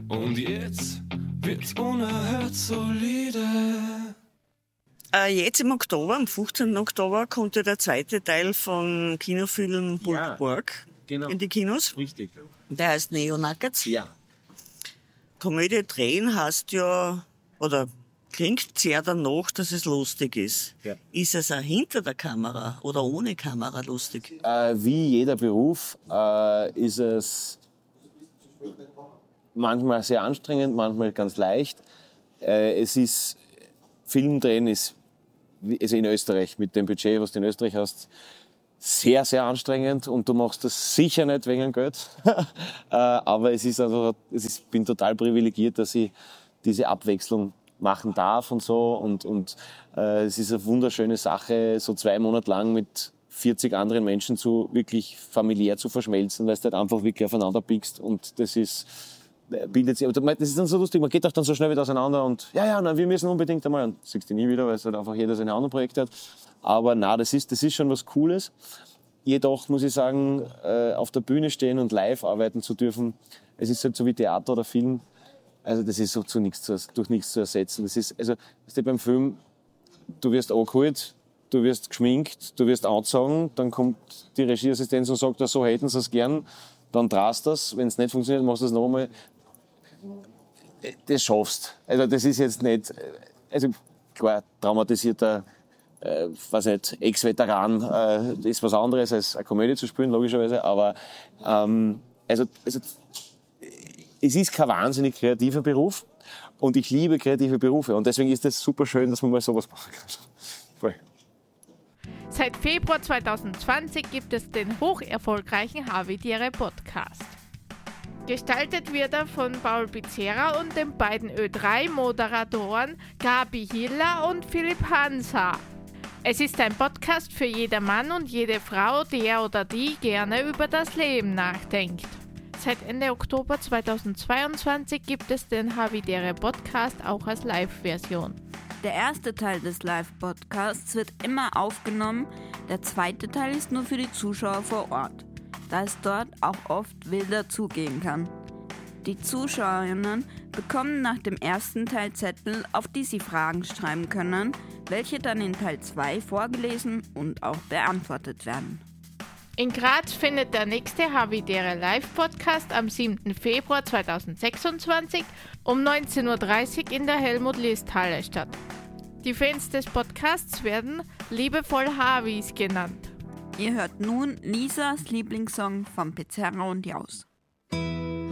Und jetzt wird's unerhört solide. Jetzt im Oktober, am 15. Oktober, kommt ja der zweite Teil von Kinofilm Burg in die Kinos. Richtig. Der heißt Neo Nuggets. Ja. Komödie drehen heißt ja, oder klingt sehr danach, dass es lustig ist. Ja. Ist es auch hinter der Kamera oder ohne Kamera lustig? Wie jeder Beruf ist es manchmal sehr anstrengend, manchmal ganz leicht. Filmdrehen ist, also in Österreich, mit dem Budget, was du in Österreich hast, sehr, sehr anstrengend und du machst das sicher nicht wegen Geld. Aber ich bin total privilegiert, dass ich diese Abwechslung machen darf und so. Und es ist eine wunderschöne Sache, so 2 Monate lang mit 40 anderen Menschen wirklich familiär zu verschmelzen, weil du halt einfach wirklich aufeinander pickst. Und das bildet sich. Das ist dann so lustig, man geht auch dann so schnell wieder auseinander und wir müssen unbedingt einmal, und siehst du nie wieder, weil es halt einfach jeder seine anderen Projekte hat. Aber das ist schon was Cooles. Jedoch muss ich sagen, auf der Bühne stehen und live arbeiten zu dürfen, es ist halt so wie Theater oder Film. Also das ist so durch nichts zu ersetzen. Das ist, also, weißt du, beim Film, du wirst angeholt, du wirst geschminkt, du wirst angezogen, dann kommt die Regieassistenz und sagt, so hätten sie es gern, dann drehst du das. Wenn es nicht funktioniert, machst du es noch einmal. Das schaffst. Also das ist jetzt nicht, also klar, traumatisierter, Ex-Veteran ist was anderes als eine Komödie zu spielen, logischerweise, aber es ist kein wahnsinnig kreativer Beruf und ich liebe kreative Berufe und deswegen ist es super schön, dass man mal sowas machen kann. Voll. Seit Februar 2020 gibt es den hocherfolgreichen Havidere Podcast. Gestaltet wird er von Paul Pizzera und den beiden Ö3-Moderatoren Gabi Hiller und Philipp Hansa. Es ist ein Podcast für jeder Mann und jede Frau, der oder die gerne über das Leben nachdenkt. Seit Ende Oktober 2022 gibt es den Havidere Podcast auch als Live-Version. Der erste Teil des Live-Podcasts wird immer aufgenommen, der zweite Teil ist nur für die Zuschauer vor Ort, da es dort auch oft wilder zugehen kann. Die Zuschauerinnen bekommen nach dem ersten Teil Zettel, auf die sie Fragen schreiben können, welche dann in Teil 2 vorgelesen und auch beantwortet werden. In Graz findet der nächste Havidere Live-Podcast am 7. Februar 2026 um 19.30 Uhr in der Helmut-List-Halle statt. Die Fans des Podcasts werden liebevoll Havis genannt. Ihr hört nun Lisas Lieblingssong von Pizzera und Jaus.